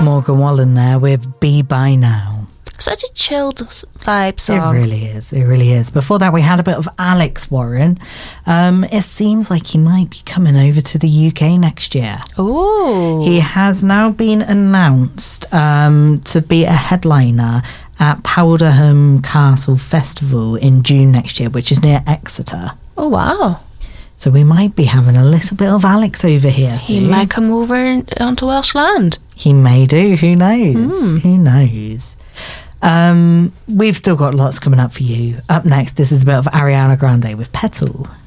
Morgan Wallen there with Be By Now. Such a chilled vibe song. It really is. It really is. Before that, we had a bit of Alex Warren. It seems like he might be coming over to the UK next year. Oh. He has now been announced to be a headliner at Powderham Castle Festival in June next year, which is near Exeter. Oh, wow. So we might be having a little bit of Alex over here soon. He might come over onto Welsh land. He may do. Who knows? Who knows? We've still got lots coming up for you. Up next, this is a bit of Ariana Grande with Petal.